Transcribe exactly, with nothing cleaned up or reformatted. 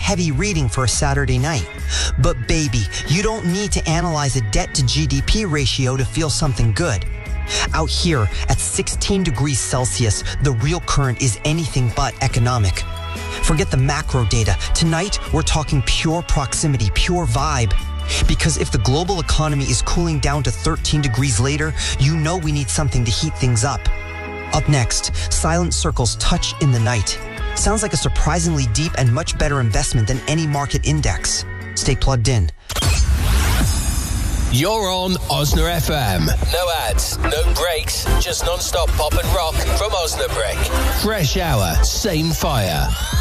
heavy reading for a Saturday night. But baby, you don't need to analyze a debt to G D P ratio to feel something good. Out here, at sixteen degrees Celsius, the real current is anything but economic. Forget the macro data. Tonight, we're talking pure proximity, pure vibe. Because if the global economy is cooling down to thirteen degrees later, you know we need something to heat things up. Up next, Silent Circle's Touch in the Night. Sounds like a surprisingly deep and much better investment than any market index. Stay plugged in. You're on Osna F M. No ads, no breaks, just non-stop pop and rock from Osnabrück. Fresh hour, same fire.